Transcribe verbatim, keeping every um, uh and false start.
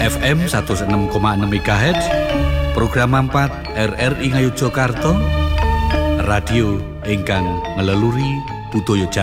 F M seratus enam koma enam MHz, program empat R R I Ngayogyakarta, radio ingkang ngeleluri budaya Jawa.